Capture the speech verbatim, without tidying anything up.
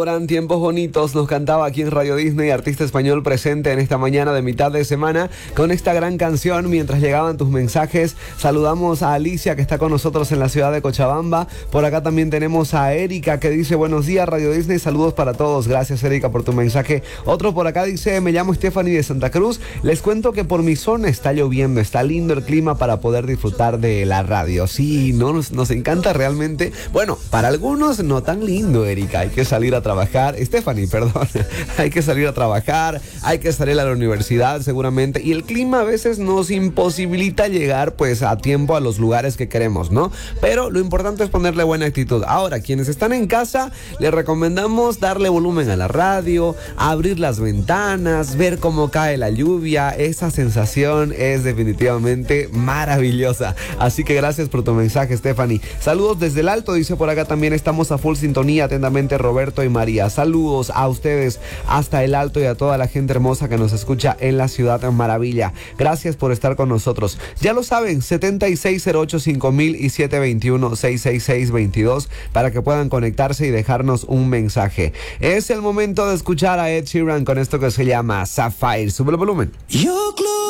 Eran tiempos bonitos, nos cantaba aquí en Radio Disney, artista español presente en esta mañana de mitad de semana con esta gran canción. Mientras llegaban tus mensajes, saludamos a Alicia, que está con nosotros en la ciudad de Cochabamba. Por acá también tenemos a Erika, que dice: buenos días Radio Disney, saludos para todos. Gracias, Erika, por tu mensaje. Otro por acá dice: me llamo Stephanie de Santa Cruz, les cuento que por mi zona está lloviendo, está lindo el clima para poder disfrutar de la radio. Sí, no, nos, nos encanta realmente. Bueno, para algunos no tan lindo, Erika, hay que salir a trabajar. trabajar, Stephanie, perdón, hay que salir a trabajar, hay que salir a la universidad seguramente, y el clima a veces nos imposibilita llegar pues a tiempo a los lugares que queremos, ¿no? Pero lo importante es ponerle buena actitud. Ahora, quienes están en casa, les recomendamos darle volumen a la radio, abrir las ventanas, ver cómo cae la lluvia. Esa sensación es definitivamente maravillosa. Así que gracias por tu mensaje, Stephanie. Saludos desde el Alto, dice por acá también: estamos a full sintonía, atentamente Roberto y María. Saludos a ustedes hasta el Alto y a toda la gente hermosa que nos escucha en la ciudad maravilla. Gracias por estar con nosotros. Ya lo saben, setenta y seis cero ocho cinco mil y siete veintiuno seis seis seis veintidós para que puedan conectarse y dejarnos un mensaje. Es el momento de escuchar a Ed Sheeran con esto que se llama Sapphire. Sube el volumen.